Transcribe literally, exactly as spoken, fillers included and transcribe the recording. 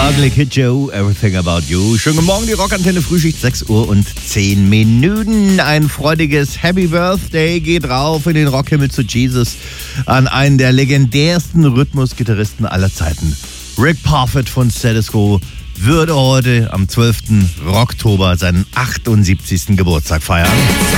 Ugly Kid Joe, Everything About You. Schönen guten Morgen, die Rockantenne, Frühschicht, sechs Uhr und zehn Minuten. Ein freudiges Happy Birthday geht rauf in den Rockhimmel zu Jesus an einen der legendärsten Rhythmusgitarristen aller Zeiten. Rick Parfitt von Status Quo würde heute am zwölften Oktober seinen achtundsiebzigsten Geburtstag feiern.